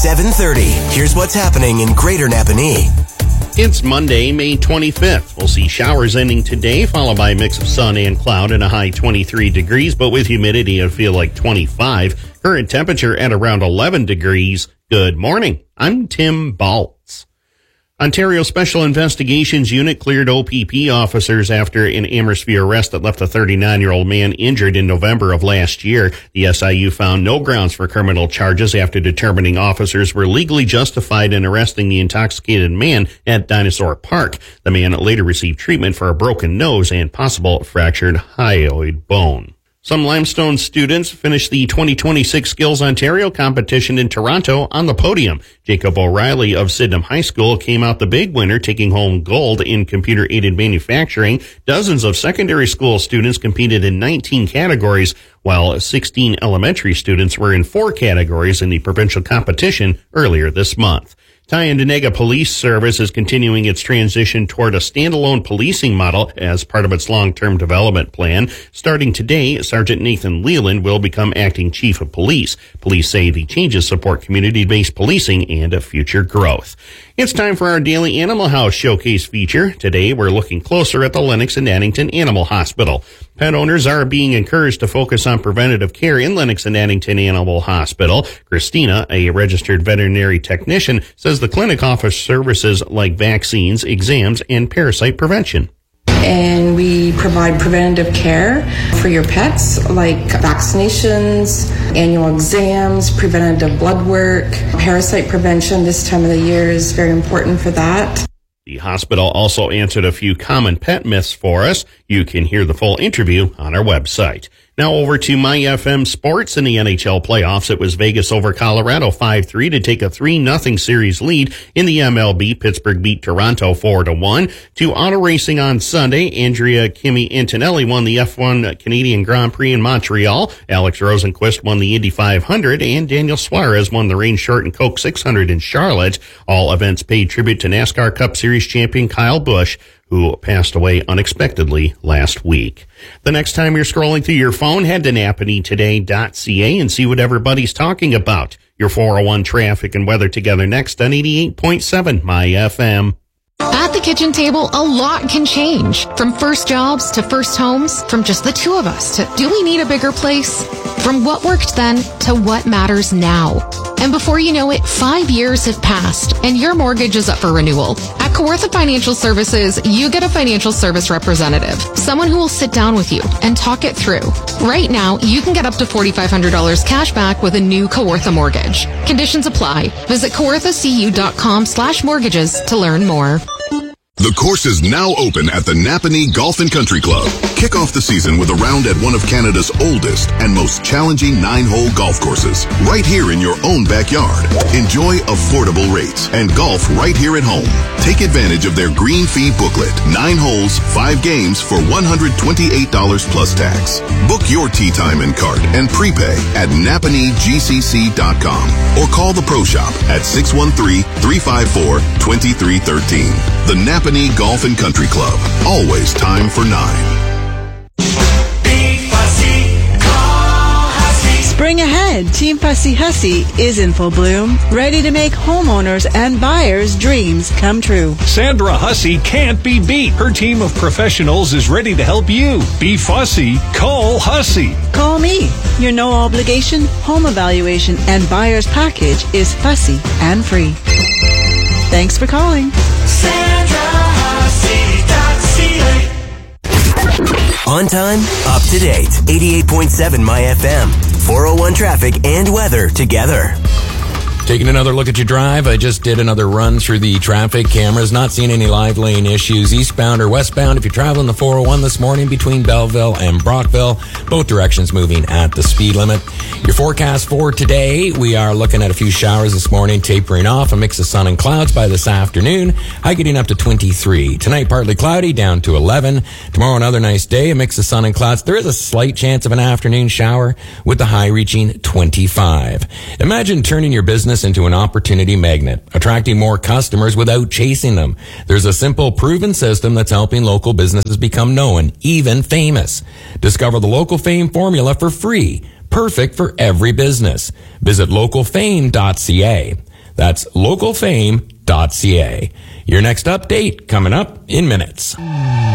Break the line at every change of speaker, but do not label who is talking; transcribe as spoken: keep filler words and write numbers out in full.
seven thirty. Here's what's happening in Greater Napanee.
It's Monday, May twenty-fifth. We'll see showers ending today, followed by a mix of sun and cloud and a high twenty-three degrees, but with humidity it'll feel like twenty-five. Current temperature at around eleven degrees. Good morning. I'm Tim Baltz. Ontario Special Investigations Unit cleared O P P officers after an Amherst-View arrest that left a thirty-nine-year-old man injured in November of last year. The S I U found no grounds for criminal charges after determining officers were legally justified in arresting the intoxicated man at Dinosaur Park. The man later received treatment for a broken nose and possible fractured hyoid bone. Some Limestone students finished the twenty twenty-six Skills Ontario competition in Toronto on the podium. Jacob O'Reilly of Sydenham High School came out the big winner, taking home gold in computer-aided manufacturing. Dozens of secondary school students competed in nineteen categories, while sixteen elementary students were in four categories in the provincial competition earlier this month. Tyendinaga Police Service is continuing its transition toward a standalone policing model as part of its long-term development plan. Starting today, Sergeant Nathan Leland will become acting chief of police. Police say the changes support community-based policing and future growth. It's time for our daily Animal House Showcase feature. Today, we're looking closer at the Lennox and Addington Animal Hospital. Pet owners are being encouraged to focus on preventative care in Lennox and Addington Animal Hospital. Christina, a registered veterinary technician, says the clinic offers services like vaccines, exams, and parasite prevention.
And we provide preventative care for your pets, like vaccinations, annual exams, preventative blood work, parasite prevention. This time of the year is very important for that.
The hospital also answered a few common pet myths for us. You can hear the full interview on our website. Now over to My F M Sports in the N H L playoffs. It was Vegas over Colorado five three to take a three nothing series lead. In the M L B, Pittsburgh beat Toronto four to one. To auto racing on Sunday, Andrea Kimi Antonelli won the F one Canadian Grand Prix in Montreal. Alex Rosenquist won the Indy five hundred, and Daniel Suarez won the Rain Short and Coke six hundred in Charlotte. All events paid tribute to NASCAR Cup Series champion Kyle Busch, who passed away unexpectedly last week. The next time you're scrolling through your phone, head to napanee today dot c a and see what everybody's talking about. Your four oh one traffic and weather together next on eighty-eight point seven My F M.
At the kitchen table, a lot can change. From first jobs to first homes, from just the two of us to do we need a bigger place? From what worked then to what matters now. And before you know it, five years have passed and your mortgage is up for renewal. At Kawartha Financial Services, you get a financial service representative, someone who will sit down with you and talk it through. Right now, you can get up to four thousand five hundred dollars cash back with a new Kawartha mortgage. Conditions apply. Visit kawarthacu.com slash mortgages to learn more.
The course is now open at the Napanee Golf and Country Club. Kick off the season with a round at one of Canada's oldest and most challenging nine-hole golf courses, right here in your own backyard. Enjoy affordable rates and golf right here at home. Take advantage of their green fee booklet. Nine holes, five games for one hundred twenty-eight dollars plus tax. Book your tee time and cart and prepay at napanee g c c dot com or call the Pro Shop at six one three, three five four, two three one three. The Napanee Golf and Country Club. Always time for nine.
Spring ahead, Team Fussy Hussy is in full bloom, ready to make homeowners and buyers' dreams come true.
Sandra Hussey can't be beat. Her team of professionals is ready to help you. Be fussy. Call Hussey.
Call me. Your no obligation home evaluation and buyer's package is fussy and free. Thanks for calling.
Sandra Hussey dot c a. On time, up to date. eighty-eight point seven My F M. four oh one traffic and weather together.
Taking another look at your drive, I just did another run through the traffic cameras. Not seeing any live lane issues, eastbound or westbound. If you're traveling the four oh one this morning between Belleville and Brockville, both directions moving at the speed limit. Your forecast for today, we are looking at a few showers this morning, tapering off, a mix of sun and clouds by this afternoon, high getting up to twenty-three. Tonight, partly cloudy, down to eleven. Tomorrow, another nice day, a mix of sun and clouds. There is a slight chance of an afternoon shower with the high reaching twenty-five. Imagine turning your business into an opportunity magnet, attracting more customers without chasing them. There's a simple, proven system that's helping local businesses become known, even famous. Discover the Local Fame formula for free, perfect for every business. Visit local fame dot c a. That's local fame dot c a. Your next update coming up in minutes.